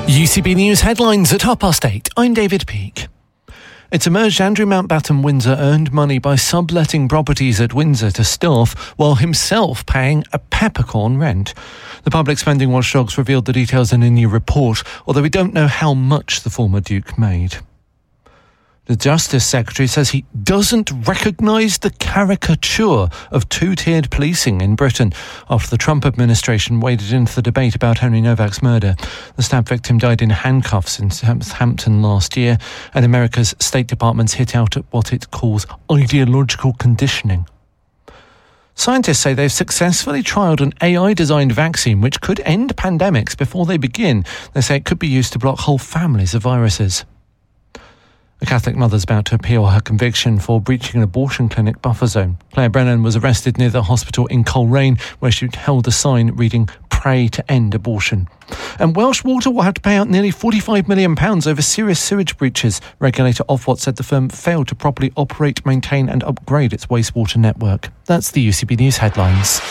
UCB News headlines at 8:30. I'm David Peake. It's emerged Andrew Mountbatten Windsor earned money by subletting properties at Windsor to staff while himself paying a peppercorn rent. The Public Spending Watchdogs revealed the details in a new report, although we don't know how much the former Duke made. The Justice Secretary says he doesn't recognise the caricature of two-tiered policing in Britain after the Trump administration waded into the debate about Henry Novak's murder. The stab victim died in handcuffs in Southampton last year, and America's State Department's hit out at what it calls ideological conditioning. Scientists say they've successfully trialled an AI-designed vaccine which could end pandemics before they begin. They say it could be used to block whole families of viruses. A Catholic mother's about to appeal her conviction for breaching an abortion clinic buffer zone. Claire Brennan was arrested near the hospital in Coleraine, where she held a sign reading, "Pray to end abortion." And Welsh Water will have to pay out nearly £45 million over serious sewage breaches. Regulator Ofwat said the firm failed to properly operate, maintain and upgrade its wastewater network. That's the UCB News headlines.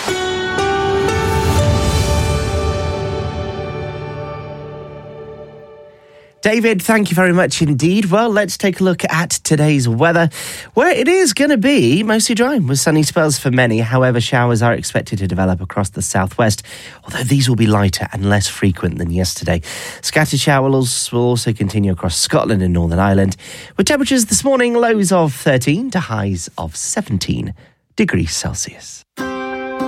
David, thank you very much indeed. Well, let's take a look at today's weather, where it is going to be mostly dry with sunny spells for many. However, showers are expected to develop across the southwest, although these will be lighter and less frequent than yesterday. Scattered showers will also continue across Scotland and Northern Ireland, with temperatures this morning lows of 13 to highs of 17 degrees Celsius.